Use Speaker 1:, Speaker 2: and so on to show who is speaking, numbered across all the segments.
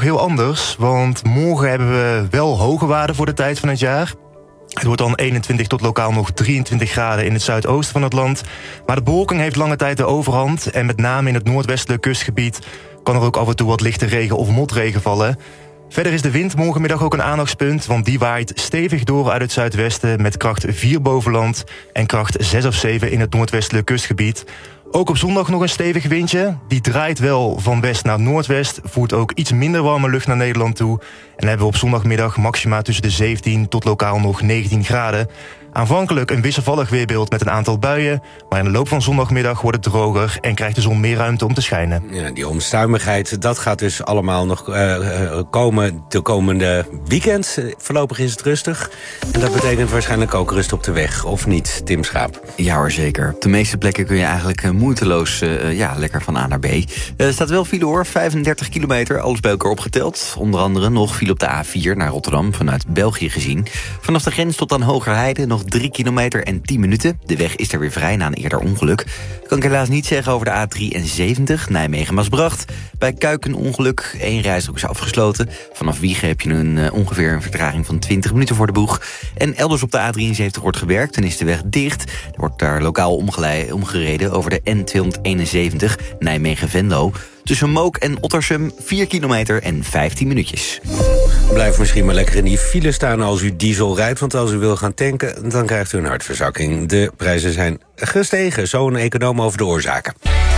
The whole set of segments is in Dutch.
Speaker 1: heel anders. Want morgen hebben we wel hoge waarden voor de tijd van het jaar. Het wordt dan 21 tot lokaal nog 23 graden in het zuidoosten van het land. Maar de bewolking heeft lange tijd de overhand. En met name in het noordwestelijk kustgebied kan er ook af en toe wat lichte regen of motregen vallen. Verder is de wind morgenmiddag ook een aandachtspunt, want die waait stevig door uit het zuidwesten met kracht 4 boven land en kracht 6 of 7 in het noordwestelijk kustgebied. Ook op zondag nog een stevig windje. Die draait wel van west naar noordwest, voert ook iets minder warme lucht naar Nederland toe. En dan hebben we op zondagmiddag maxima tussen de 17 tot lokaal nog 19 graden. Aanvankelijk een wisselvallig weerbeeld met een aantal buien, maar in de loop van zondagmiddag wordt het droger en krijgt de zon meer ruimte om te schijnen.
Speaker 2: Ja, die onstuimigheid, dat gaat dus allemaal nog komen de komende weekend. Voorlopig is het rustig. En dat betekent waarschijnlijk ook rust op de weg, of niet, Tim Schaap?
Speaker 3: Ja hoor, zeker. Op de meeste plekken kun je eigenlijk moeiteloos lekker van A naar B. Er staat wel file hoor, 35 kilometer, alles bij elkaar opgeteld. Onder andere nog file op de A4 naar Rotterdam, vanuit België gezien. Vanaf de grens tot aan Hogerheide nog 3 kilometer en 10 minuten. De weg is er weer vrij na een eerder ongeluk. Kan ik helaas niet zeggen over de A73, Nijmegen-Maasbracht. Bij Kuik een ongeluk, 1 rijstrook is afgesloten. Vanaf Wiegen heb je ongeveer een vertraging van 20 minuten voor de boeg. En elders op de A73 wordt gewerkt en is de weg dicht. Er wordt daar lokaal omgereden over de N271 Nijmegen-Venlo. Tussen Mook en Ottersum 4 kilometer en 15 minuutjes.
Speaker 2: Blijf misschien maar lekker in die file staan als u diesel rijdt, want als u wil gaan tanken, dan krijgt u een hartverzakking. De prijzen zijn gestegen, zo een econoom over de oorzaken.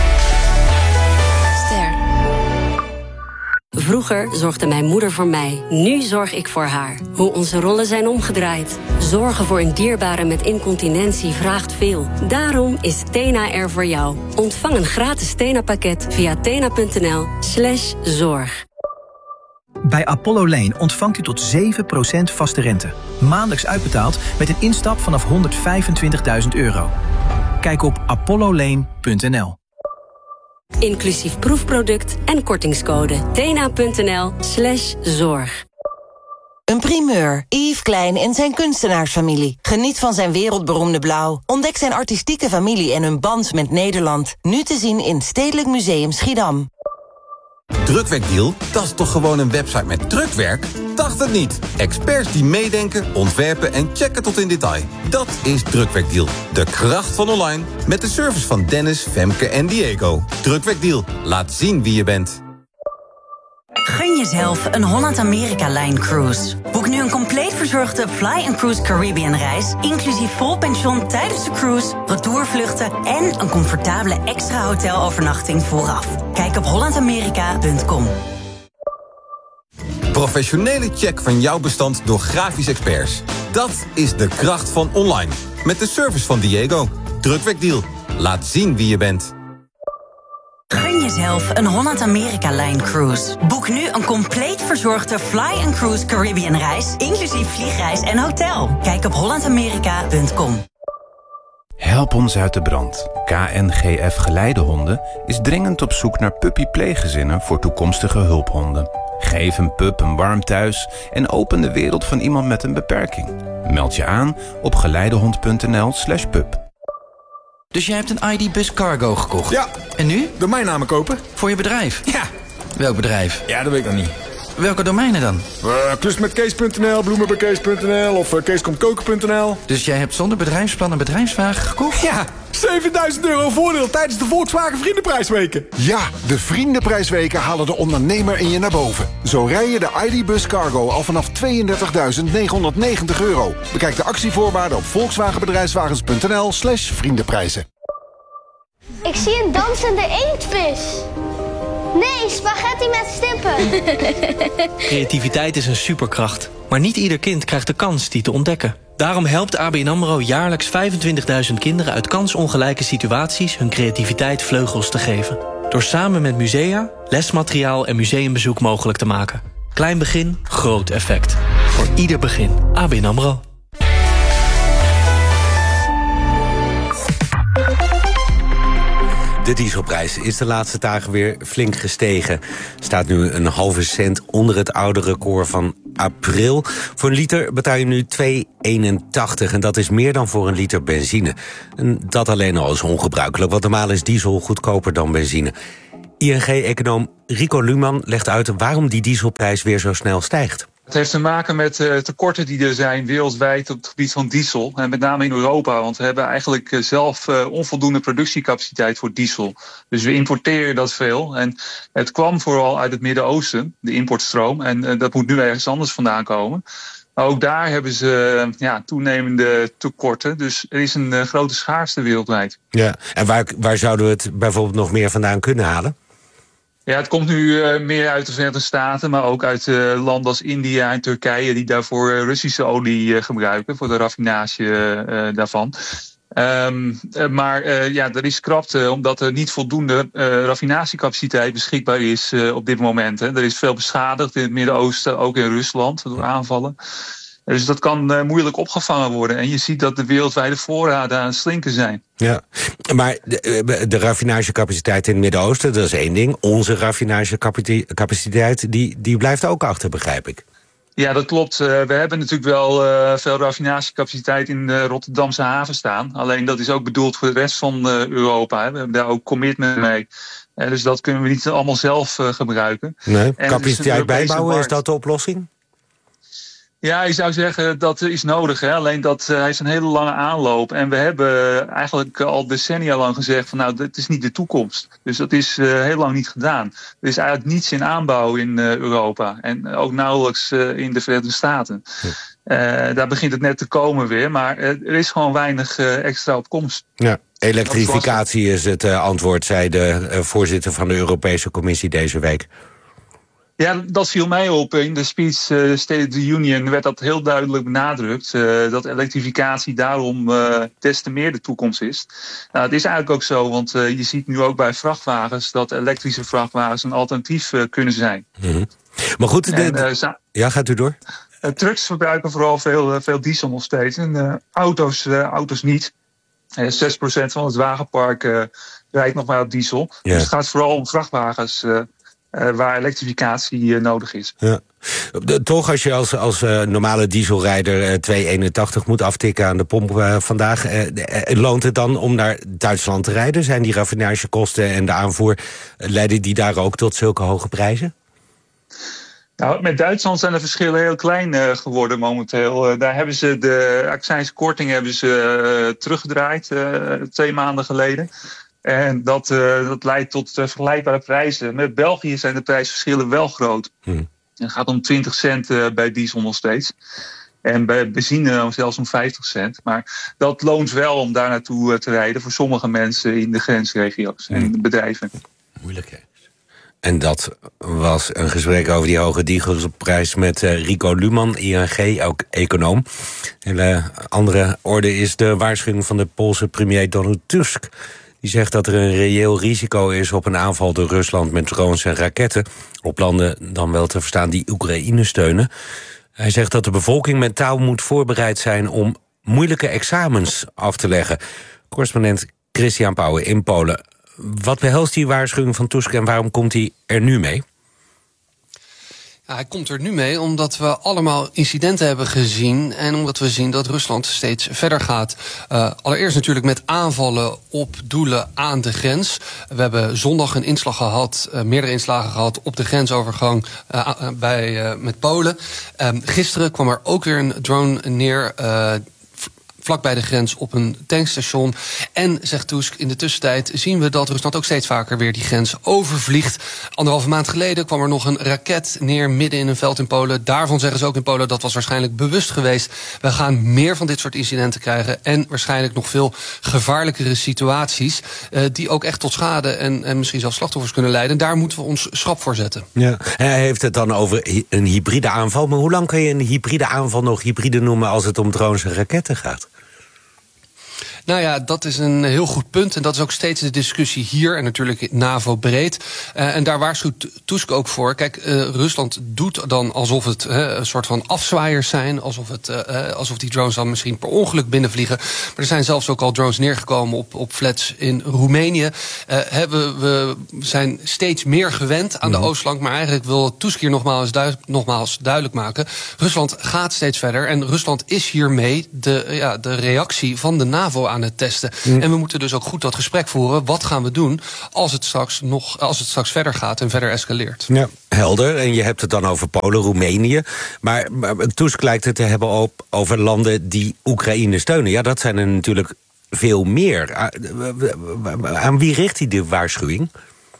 Speaker 4: Vroeger zorgde mijn moeder voor mij. Nu zorg ik voor haar. Hoe onze rollen zijn omgedraaid. Zorgen voor een dierbare met incontinentie vraagt veel. Daarom is Tena er voor jou. Ontvang een gratis Tena-pakket via tena.nl/zorg.
Speaker 5: Bij Apollo Lane ontvangt u tot 7% vaste rente. Maandelijks uitbetaald met een instap vanaf €125.000. Kijk op apollolane.nl.
Speaker 4: Inclusief proefproduct en kortingscode. tena.nl/zorg.
Speaker 6: Een primeur. Yves Klein en zijn kunstenaarsfamilie. Geniet van zijn wereldberoemde blauw. Ontdek zijn artistieke familie en hun band met Nederland. Nu te zien in Stedelijk Museum Schiedam.
Speaker 7: Drukwerkdeal? Dat is toch gewoon een website met drukwerk? Dacht het niet. Experts die meedenken, ontwerpen en checken tot in detail. Dat is Drukwerkdeal. De kracht van online. Met de service van Dennis, Femke en Diego. Drukwerkdeal. Laat zien wie je bent.
Speaker 8: Gun jezelf een Holland-Amerika-Line-cruise. Boek nu een compleet verzorgde Fly&Cruise Caribbean-reis... inclusief vol pension tijdens de cruise, retourvluchten... en een comfortabele extra hotelovernachting vooraf. Kijk op hollandamerika.com.
Speaker 7: Professionele check van jouw bestand door grafisch experts. Dat is de kracht van online. Met de service van Diego. Drukwerkdeal. Laat zien wie je bent.
Speaker 8: Gun jezelf een Holland-Amerika-Line-cruise. Boek nu een compleet verzorgde Fly&Cruise Caribbean-reis... inclusief vliegreis en hotel. Kijk op hollandamerika.com.
Speaker 9: Help ons uit de brand. KNGF Geleidehonden is dringend op zoek naar puppy-pleeggezinnen voor toekomstige hulphonden. Geef een pup een warm thuis en open de wereld van iemand met een beperking. Meld je aan op geleidehond.nl/pup.
Speaker 10: Dus jij hebt een ID-Bus Cargo gekocht?
Speaker 11: Ja.
Speaker 10: En nu?
Speaker 11: Domeinnamen kopen.
Speaker 10: Voor je bedrijf?
Speaker 11: Ja.
Speaker 10: Welk bedrijf?
Speaker 11: Ja, dat weet ik nog niet.
Speaker 10: Welke domeinen dan?
Speaker 11: Klusmetkees.nl, bloemenbekees.nl of keeskomtkoken.nl.
Speaker 10: Dus jij hebt zonder bedrijfsplan een bedrijfswagen gekocht?
Speaker 11: Ja, €7.000 voordeel tijdens de Volkswagen Vriendenprijsweken.
Speaker 12: Ja, de Vriendenprijsweken halen de ondernemer in je naar boven. Zo rij je de ID-Bus Cargo al vanaf €32.990. Bekijk de actievoorwaarden op volkswagenbedrijfswagens.nl/vriendenprijzen.
Speaker 13: Ik zie een dansende inktvis. Nee, spaghetti met stippen.
Speaker 14: Creativiteit is een superkracht. Maar niet ieder kind krijgt de kans die te ontdekken. Daarom helpt ABN AMRO jaarlijks 25.000 kinderen uit kansongelijke situaties hun creativiteit vleugels te geven. Door samen met musea, lesmateriaal en museumbezoek mogelijk te maken. Klein begin, groot effect. Voor ieder begin. ABN AMRO.
Speaker 2: De dieselprijs is de laatste dagen weer flink gestegen. Staat nu een halve cent onder het oude record van april. Voor een liter betaal je nu €2,81 en dat is meer dan voor een liter benzine. En dat alleen al is ongebruikelijk, want normaal is diesel goedkoper dan benzine. ING-econoom Rico Luhmann legt uit waarom die dieselprijs weer zo snel stijgt.
Speaker 15: Het heeft te maken met tekorten die er zijn wereldwijd op het gebied van diesel. En met name in Europa, want we hebben eigenlijk zelf onvoldoende productiecapaciteit voor diesel. Dus we importeren dat veel. En het kwam vooral uit het Midden-Oosten, de importstroom. En dat moet nu ergens anders vandaan komen. Maar ook daar hebben ze toenemende tekorten. Dus er is een grote schaarste wereldwijd.
Speaker 2: Ja, en waar zouden we het bijvoorbeeld nog meer vandaan kunnen halen?
Speaker 15: Ja, het komt nu meer uit de Verenigde Staten, maar ook uit landen als India en Turkije, die daarvoor Russische olie gebruiken, voor de raffinage daarvan. Maar er is krapte omdat er niet voldoende raffinatiecapaciteit beschikbaar is op dit moment. Hè. Er is veel beschadigd in het Midden-Oosten, ook in Rusland, door aanvallen. Dus dat kan moeilijk opgevangen worden. En je ziet dat de wereldwijde voorraden aan het slinken zijn.
Speaker 2: Ja, maar de raffinagecapaciteit in het Midden-Oosten, dat is één ding. Onze raffinagecapaciteit, die blijft ook achter, begrijp ik.
Speaker 15: Ja, dat klopt. We hebben natuurlijk wel veel raffinagecapaciteit in de Rotterdamse haven staan. Alleen dat is ook bedoeld voor de rest van Europa. Hè. We hebben daar ook commitment mee. Dus dat kunnen we niet allemaal zelf gebruiken.
Speaker 2: Nee, capaciteit bijbouwen, is dat de oplossing?
Speaker 15: Ja, je zou zeggen dat is nodig. Hè? Alleen dat heeft een hele lange aanloop. En we hebben eigenlijk al decennia lang gezegd van dit is niet de toekomst. Dus dat is heel lang niet gedaan. Er is eigenlijk niets in aanbouw in Europa. En ook nauwelijks in de Verenigde Staten. Daar begint het net te komen weer. Maar er is gewoon weinig extra op komst.
Speaker 2: Ja. Elektrificatie is het antwoord, zei de voorzitter van de Europese Commissie deze week.
Speaker 15: Ja, dat viel mij op. In de speech State of the Union werd dat heel duidelijk benadrukt. Dat elektrificatie daarom des te meer de toekomst is. Nou, het is eigenlijk ook zo, want je ziet nu ook bij vrachtwagens dat elektrische vrachtwagens een alternatief kunnen zijn.
Speaker 2: Mm-hmm. Maar goed, ja, gaat u door?
Speaker 15: Trucks verbruiken vooral veel diesel nog steeds. En auto's niet. 6% van het wagenpark rijdt nog maar op diesel. Ja. Dus het gaat vooral om vrachtwagens waar elektrificatie nodig is.
Speaker 2: Ja. Toch, als je als normale dieselrijder 2,81 moet aftikken aan de pomp vandaag, loont het dan om naar Duitsland te rijden? Zijn die raffinagekosten en de aanvoer, leiden die daar ook tot zulke hoge prijzen?
Speaker 15: Nou, met Duitsland zijn de verschillen heel klein geworden momenteel. Daar hebben ze de accijnskorting teruggedraaid 2 maanden geleden. En dat leidt tot vergelijkbare prijzen. Met België zijn de prijsverschillen wel groot. Het gaat om 20 cent bij diesel nog steeds. En bij benzine zelfs om 50 cent. Maar dat loont wel om daar naartoe te rijden voor sommige mensen in de grensregio's en de bedrijven.
Speaker 2: Moeilijk, hè? En dat was een gesprek over die hoge dieselprijs met Rico Luhmann, ING, ook econoom. Hele andere orde is de waarschuwing van de Poolse premier Donald Tusk. Die zegt dat er een reëel risico is op een aanval door Rusland met drones en raketten. Op landen dan wel te verstaan die Oekraïne steunen. Hij zegt dat de bevolking mentaal moet voorbereid zijn om moeilijke examens af te leggen. Correspondent Christian Pauwen in Polen. Wat behelst die waarschuwing van Tusk en waarom komt hij er nu mee?
Speaker 16: Ja, hij komt er nu mee omdat we allemaal incidenten hebben gezien en omdat we zien dat Rusland steeds verder gaat. Allereerst natuurlijk met aanvallen op doelen aan de grens. We hebben zondag een inslag gehad, meerdere inslagen gehad op de grensovergang met Polen. Gisteren kwam er ook weer een drone neer, vlak bij de grens op een tankstation. En, zegt Tusk, in de tussentijd zien we dat Rusland ook steeds vaker weer die grens overvliegt. 1,5 maand geleden kwam er nog een raket neer midden in een veld in Polen. Daarvan zeggen ze ook in Polen, dat was waarschijnlijk bewust geweest. We gaan meer van dit soort incidenten krijgen en waarschijnlijk nog veel gevaarlijkere situaties die ook echt tot schade en misschien zelfs slachtoffers kunnen leiden. Daar moeten we ons schrap voor zetten.
Speaker 2: Ja, hij heeft het dan over een hybride aanval. Maar hoe lang kan je een hybride aanval nog hybride noemen als het om drones en raketten gaat?
Speaker 16: Nou ja, dat is een heel goed punt. En dat is ook steeds de discussie hier en natuurlijk NAVO-breed. En daar waarschuwt Tusk ook voor. Kijk, Rusland doet dan alsof het een soort van afzwaaiers zijn. Alsof die drones dan misschien per ongeluk binnenvliegen. Maar er zijn zelfs ook al drones neergekomen op flats in Roemenië. We zijn steeds meer gewend aan de oostflank. Maar eigenlijk wil Tusk hier nogmaals duidelijk maken. Rusland gaat steeds verder. En Rusland is hiermee de reactie van de NAVO aan aan het testen. En we moeten dus ook goed dat gesprek voeren. Wat gaan we doen als het straks verder gaat en verder escaleert?
Speaker 2: Ja, helder. En je hebt het dan over Polen, Roemenië. Maar Tusk lijkt het te hebben over landen die Oekraïne steunen. Ja, dat zijn er natuurlijk veel meer. Aan wie richt hij de waarschuwing?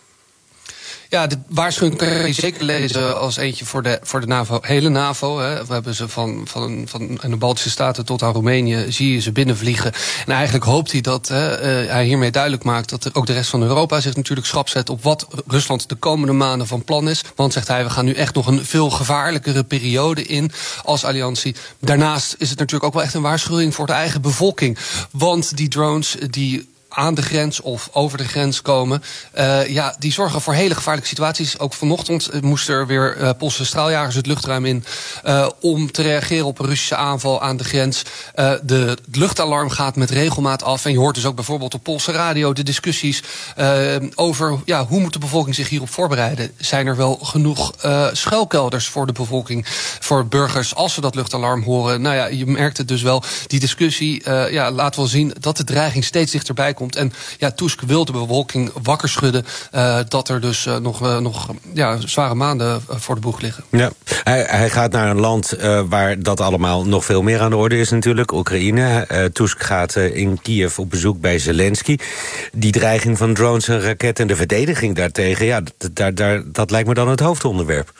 Speaker 16: Ja, de waarschuwing kan je zeker lezen als eentje voor de NAVO, hele NAVO. Hè. We hebben ze van de Baltische Staten tot aan Roemenië, zie je ze binnenvliegen. En eigenlijk hoopt hij dat hij hiermee duidelijk maakt dat ook de rest van Europa zich natuurlijk schrap zet op wat Rusland de komende maanden van plan is. Want, zegt hij, we gaan nu echt nog een veel gevaarlijkere periode in als alliantie. Daarnaast is het natuurlijk ook wel echt een waarschuwing voor de eigen bevolking. Want die drones die aan de grens of over de grens komen, die zorgen voor hele gevaarlijke situaties. Ook vanochtend moesten er weer Poolse straaljagers het luchtruim in om te reageren op een Russische aanval aan de grens. Het luchtalarm gaat met regelmaat af. En je hoort dus ook bijvoorbeeld op Poolse radio de discussies over hoe moet de bevolking zich hierop voorbereiden. Zijn er wel genoeg schuilkelders voor de bevolking, voor burgers, als ze dat luchtalarm horen? Nou ja, je merkt het dus wel. Die discussie laat wel zien dat de dreiging steeds dichterbij komt. En Tusk wil de bevolking wakker schudden dat er dus nog zware maanden voor de boeg liggen. Ja,
Speaker 2: hij gaat naar een land waar dat allemaal nog veel meer aan de orde is natuurlijk, Oekraïne. Tusk gaat in Kiev op bezoek bij Zelensky. Die dreiging van drones en raketten en de verdediging daartegen, dat lijkt me dan het hoofdonderwerp.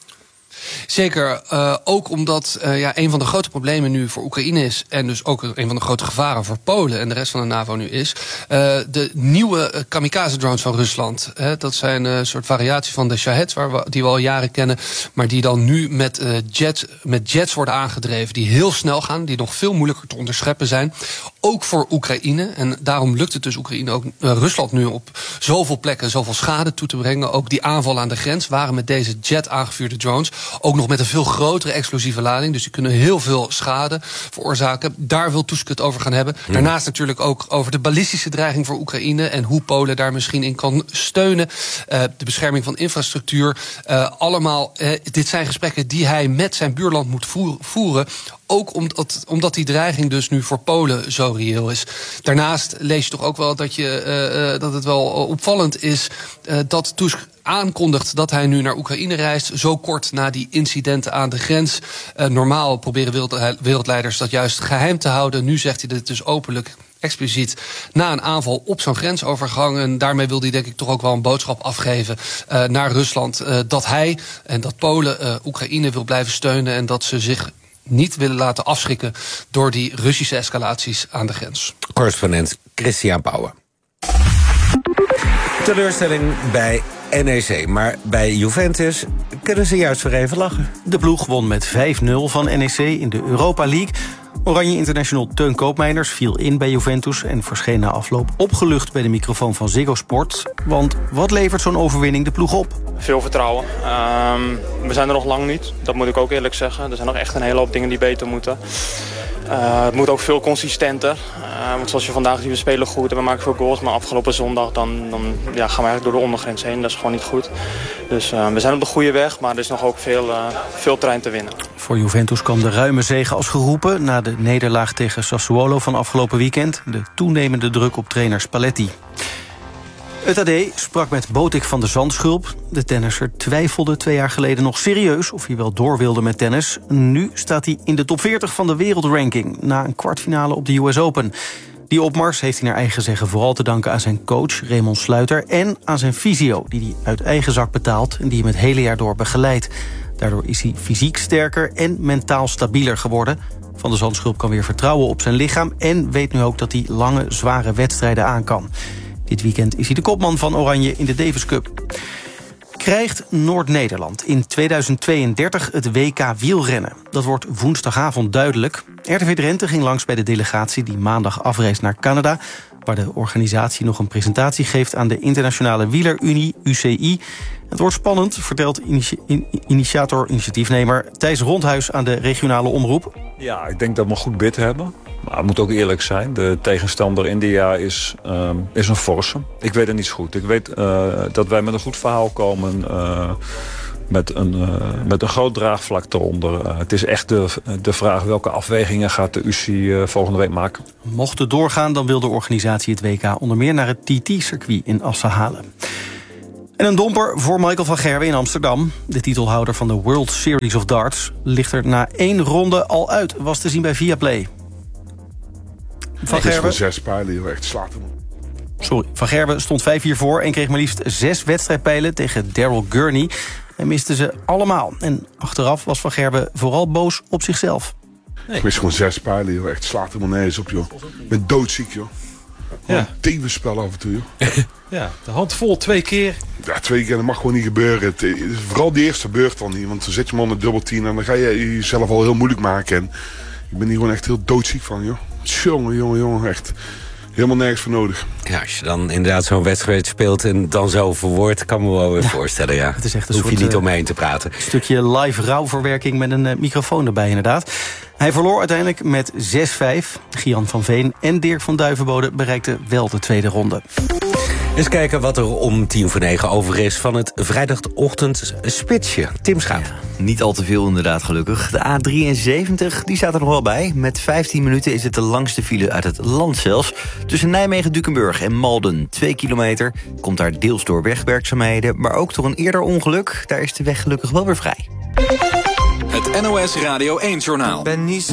Speaker 16: Zeker, ook omdat een van de grote problemen nu voor Oekraïne is, en dus ook een van de grote gevaren voor Polen en de rest van de NAVO nu is, de nieuwe kamikaze-drones van Rusland. Dat zijn een soort variatie van de Shahed, die we al jaren kennen, maar die dan nu met jets worden aangedreven, die heel snel gaan, die nog veel moeilijker te onderscheppen zijn. Ook voor Oekraïne. En daarom lukt het dus Rusland nu op zoveel plekken zoveel schade toe te brengen. Ook die aanvallen aan de grens waren met deze jet aangevuurde drones ook nog met een veel grotere explosieve lading. Dus die kunnen heel veel schade veroorzaken. Daar wil Tusk het over gaan hebben. Daarnaast natuurlijk ook over de ballistische dreiging voor Oekraïne en hoe Polen daar misschien in kan steunen. De bescherming van infrastructuur. Allemaal, dit zijn gesprekken die hij met zijn buurland moet voeren. Ook omdat die dreiging dus nu voor Polen zo reëel is. Daarnaast lees je toch ook wel dat het wel opvallend is dat Tusk aankondigt dat hij nu naar Oekraïne reist, zo kort na die incidenten aan de grens. Normaal proberen wereldleiders dat juist geheim te houden. Nu zegt hij dit dus openlijk, expliciet, na een aanval op zo'n grensovergang. En daarmee wil hij denk ik toch ook wel een boodschap afgeven naar Rusland. Dat hij en dat Polen Oekraïne wil blijven steunen en dat ze zich niet willen laten afschrikken door die Russische escalaties aan de grens.
Speaker 2: Correspondent Christian Bouwer. Teleurstelling bij NEC, maar bij Juventus kunnen ze juist weer even lachen.
Speaker 17: De ploeg won met 5-0 van NEC in de Europa League. Oranje International Teun Koopmeiners viel in bij Juventus en verscheen na afloop opgelucht bij de microfoon van Ziggo Sport. Want wat levert zo'n overwinning de ploeg op?
Speaker 18: Veel vertrouwen. We zijn er nog lang niet, dat moet ik ook eerlijk zeggen. Er zijn nog echt een hele hoop dingen die beter moeten. Het moet ook veel consistenter. Want zoals je vandaag ziet, we spelen goed en we maken veel goals. Maar afgelopen zondag dan gaan we eigenlijk door de ondergrens heen. Dat is gewoon niet goed. Dus we zijn op de goede weg, maar er is nog ook veel terrein te winnen.
Speaker 17: Voor Juventus kwam de ruime zege als geroepen na de nederlaag tegen Sassuolo van afgelopen weekend. De toenemende druk op trainer Spalletti. Het AD sprak met Botik van de Zandschulp. De tennisser twijfelde 2 jaar geleden nog serieus of hij wel door wilde met tennis. Nu staat hij in de top 40 van de wereldranking na een kwartfinale op de US Open. Die opmars heeft hij naar eigen zeggen vooral te danken aan zijn coach Raymond Sluiter en aan zijn fysio, die hij uit eigen zak betaalt en die hem het hele jaar door begeleidt. Daardoor is hij fysiek sterker en mentaal stabieler geworden. Van de Zandschulp kan weer vertrouwen op zijn lichaam en weet nu ook dat hij lange, zware wedstrijden aan kan. Dit weekend is hij de kopman van Oranje in de Davis Cup. Krijgt Noord-Nederland in 2032 het WK wielrennen? Dat wordt woensdagavond duidelijk. RTV Drenthe ging langs bij de delegatie die maandag afreist naar Canada, waar de organisatie nog een presentatie geeft aan de Internationale Wielerunie, UCI. Het wordt spannend, vertelt initiatiefnemer Thijs Rondhuis aan de regionale omroep.
Speaker 19: Ja, ik denk dat we een goed bid hebben. Maar het moet ook eerlijk zijn. De tegenstander India is een forse. Ik weet het niet zo goed. Ik weet dat wij met een goed verhaal komen. met een groot draagvlak eronder. Het is echt de vraag welke afwegingen gaat de UCI volgende week maken.
Speaker 17: Mocht het doorgaan, dan wil de organisatie het WK onder meer naar het TT-circuit in Assen halen. En een domper voor Michael van Gerwen in Amsterdam. De titelhouder van de World Series of Darts ligt er na 1 ronde al uit. Was te zien bij Viaplay. Van Gerwen...
Speaker 20: 6 pijlen, joh. Echt slaat hem.
Speaker 17: Sorry, Van Gerwen stond 5-4 voor en kreeg maar liefst 6 wedstrijdpijlen tegen Daryl Gurney. En miste ze allemaal. En achteraf was Van Gerwen vooral boos op zichzelf.
Speaker 20: Ik wist gewoon 6 pijlen, joh. Echt slaat helemaal nergens op, joh. Ik ben doodziek, joh. Ja. Tegenspel af en toe, joh.
Speaker 11: Ja, de hand vol 2 keer.
Speaker 20: Ja, 2 keer, dat mag gewoon niet gebeuren. Vooral die eerste beurt dan niet. Want dan zet je hem al met dubbel 10 en dan ga je jezelf al heel moeilijk maken. En ik ben hier gewoon echt heel doodziek van, joh. Jongen, echt. Helemaal nergens voor nodig.
Speaker 2: Ja, als je dan inderdaad zo'n wedstrijd speelt en dan zo verwoord, kan me wel weer voorstellen. Ja.
Speaker 17: Het is echt een
Speaker 2: hoef
Speaker 17: soort,
Speaker 2: je niet omheen te praten.
Speaker 17: Een stukje live rouwverwerking met een microfoon erbij inderdaad. Hij verloor uiteindelijk met 6-5. Gian van Veen en Dirk van Duivenbode bereikten wel de tweede ronde.
Speaker 2: Eens kijken wat er om 8:50 over is van het vrijdagochtend spitsje. Tim Schaap.
Speaker 3: Ja, niet al te veel inderdaad, gelukkig. De A73 die staat er nog wel bij. Met 15 minuten is het de langste file uit het land zelfs. Tussen Nijmegen, Dukenburg en Malden. 2 kilometer. Komt daar deels door wegwerkzaamheden, maar ook door een eerder ongeluk. Daar is de weg gelukkig wel weer vrij.
Speaker 21: Het NOS Radio 1-journaal.